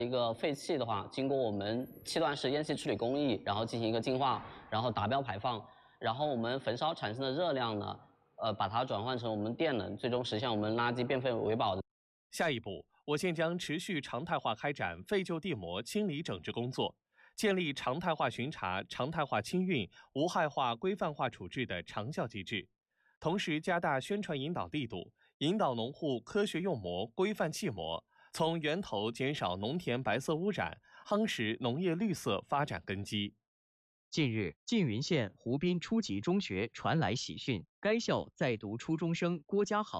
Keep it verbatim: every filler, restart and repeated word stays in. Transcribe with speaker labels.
Speaker 1: 一个废气的话，经过我们气段式烟气处理工艺，然后进行一个净化，然后达标排放，然后我们焚烧产生的热量呢，呃，把它转换成我们电能，最终实现我们垃圾变废为宝的。
Speaker 2: 下一步，我县将持续常态化开展废旧地膜清理整治工作，建立常态化巡查、常态化清运、无害化、规范化处置的长效机制，同时加大宣传引导力度，引导农户科学用膜、规范弃膜，从源头减少农田白色污染，夯实农业绿色发展根基。
Speaker 3: 近日，缙云县湖滨初级中学传来喜讯，该校在读初中生郭家豪。